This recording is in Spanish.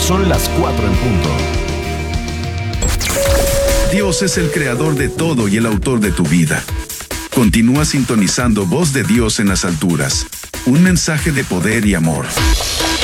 Son las 4 en punto. Dios es el creador de todo y el autor de tu vida. Continúa sintonizando Voz de Dios en las alturas. Un mensaje de poder y amor.